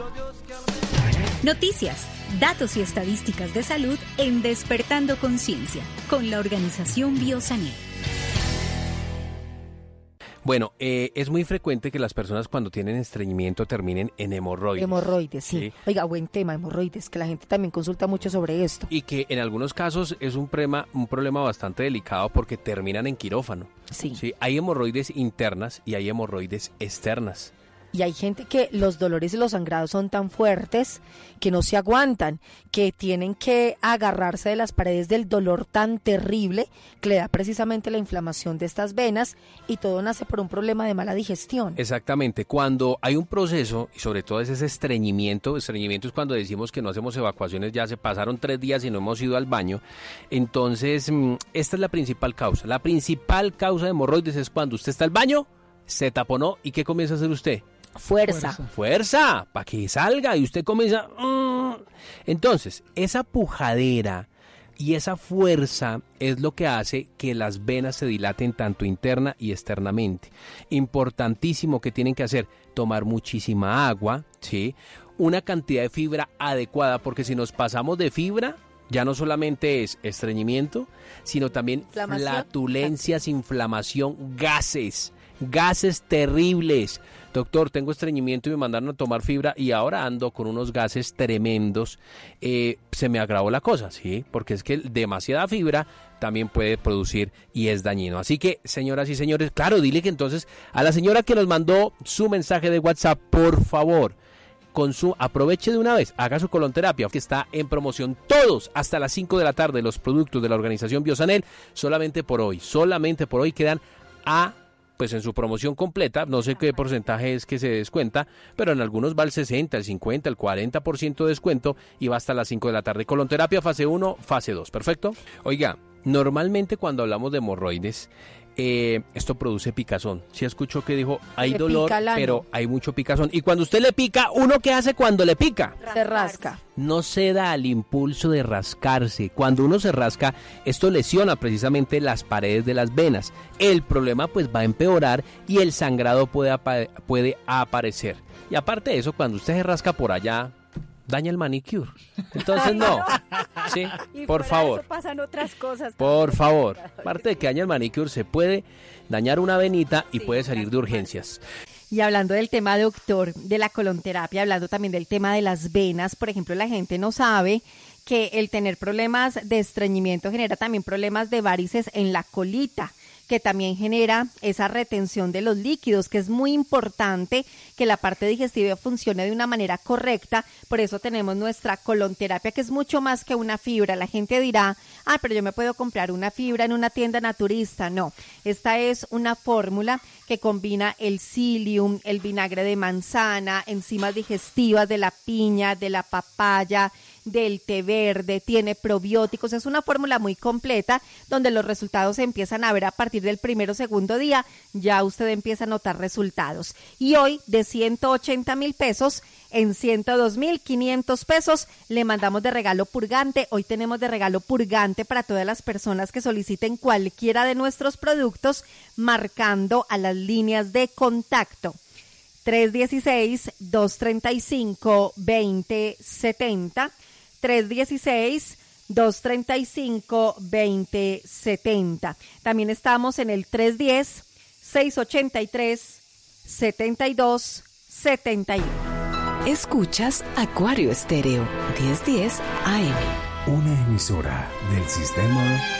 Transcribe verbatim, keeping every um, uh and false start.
Noticias, datos y estadísticas de salud en Despertando Conciencia, con la organización Biosanel. Bueno, eh, es muy frecuente que las personas cuando tienen estreñimiento terminen en hemorroides. Hemorroides, sí. ¿sí? Oiga, buen tema, hemorroides, que la gente también consulta mucho sobre esto. Y que en algunos casos es un problema, un problema bastante delicado porque terminan en quirófano. Sí. ¿sí? Hay hemorroides internas y hay hemorroides externas. Y hay gente que los dolores y los sangrados son tan fuertes que no se aguantan, que tienen que agarrarse de las paredes del dolor tan terrible que le da precisamente la inflamación de estas venas, y todo nace por un problema de mala digestión. Exactamente, cuando hay un proceso, y sobre todo es ese estreñimiento, estreñimiento es cuando decimos que no hacemos evacuaciones, ya se pasaron tres días y no hemos ido al baño, entonces esta es la principal causa. La principal causa de hemorroides es cuando usted está al baño, se taponó, ¿y qué comienza a hacer usted? Fuerza. Fuerza, Fuerza para que salga y usted comienza... Mmm. Entonces, esa pujadera y esa fuerza es lo que hace que las venas se dilaten tanto interna y externamente. Importantísimo que tienen que hacer, tomar muchísima agua, ¿sí? Una cantidad de fibra adecuada, porque si nos pasamos de fibra, ya no solamente es estreñimiento, sino también ¿Inflamación? flatulencias, inflamación, gases, gases terribles. Doctor, tengo estreñimiento y me mandaron a tomar fibra y ahora ando con unos gases tremendos. Eh, se me agravó la cosa, ¿sí? Porque es que demasiada fibra también puede producir y es dañino. Así que, señoras y señores, claro, dile que entonces a la señora que nos mandó su mensaje de WhatsApp, por favor, con su, aproveche de una vez, haga su colonterapia, que está en promoción todos hasta las cinco de la tarde, los productos de la organización Biosanel, solamente por hoy, solamente por hoy quedan a... pues en su promoción completa, no sé qué porcentaje es que se descuenta, pero en algunos va el sesenta, el cincuenta, el cuarenta por ciento de descuento y va hasta las cinco de la tarde. Colonterapia fase uno, fase dos, ¿perfecto? Oiga, normalmente cuando hablamos de hemorroides, eh, esto produce picazón. ¿Sí escuchó que dijo, hay Le dolor, pica el ano. pero hay mucho picazón? Y cuando usted le pica, ¿uno qué hace cuando le pica? Se rasca. No ceda al impulso de rascarse. Cuando uno se rasca, esto lesiona precisamente las paredes de las venas. El problema pues va a empeorar y el sangrado puede, apa- puede aparecer. Y aparte de eso, cuando usted se rasca por allá, daña el manicure. Entonces no, sí, Y por fuera de favor. eso pasan otras cosas. Por también. favor, aparte de que daña el manicure, se puede dañar una venita y Sí, puede salir las de urgencias. Y hablando del tema, doctor, de la colonterapia, hablando también del tema de las venas, por ejemplo, la gente no sabe que el tener problemas de estreñimiento genera también problemas de varices en la colita, que también genera esa retención de los líquidos, que es muy importante que la parte digestiva funcione de una manera correcta. Por eso tenemos nuestra colonterapia, que es mucho más que una fibra. La gente dirá, ah, pero yo me puedo comprar una fibra en una tienda naturista. No, esta es una fórmula que combina el psyllium, el vinagre de manzana, enzimas digestivas de la piña, de la papaya, del té verde, tiene probióticos. Es una fórmula muy completa donde los resultados se empiezan a ver a partir del primero o segundo día. Ya usted empieza a notar resultados. Y hoy de ciento ochenta mil pesos en ciento dos mil quinientos pesos le mandamos de regalo purgante. Hoy tenemos de regalo purgante para todas las personas que soliciten cualquiera de nuestros productos, marcando a las líneas de contacto tres uno seis, dos tres cinco, dos cero siete cero, tres uno seis, dos tres cinco, dos cero siete cero. También estamos en el tres uno cero, seis ocho tres, siete dos siete uno. Escuchas Acuario Estéreo, diez diez A M. Una emisora del sistema